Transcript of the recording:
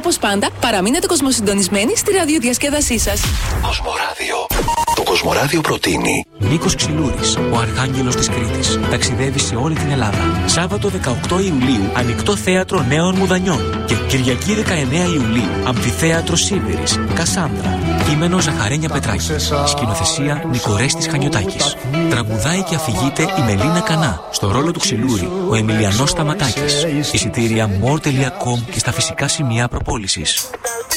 όπως πάντα, παραμείνετε κοσμοσυντονισμένοι στη ραδιοδιασκέδασή σας. Κοσμοράδιο. Το Κοσμοράδιο προτείνει Νίκος Ξυλούρης, ο Αρχάγγελος της Κρήτης, ταξιδεύει σε όλη την Ελλάδα. Σάββατο 18 Ιουλίου, Ανοιχτό Θέατρο Νέων Μουδανιών. Και Κυριακή 19 Ιουλίου, Αμφιθέατρο Σίβηρης, Κασάνδρα. Κείμενο Ζαχαρένια Πετράκη. Σκηνοθεσία Νικορέστης Χανιωτάκης. Τραγουδάει και αφηγείται η Μελίνα Κανά. Στο ρόλο του Ξυλούρη, ο Εμιλιανός Σταματάκης. Εισιτήρια more.com και στα φυσικά σημεία προπόλησης.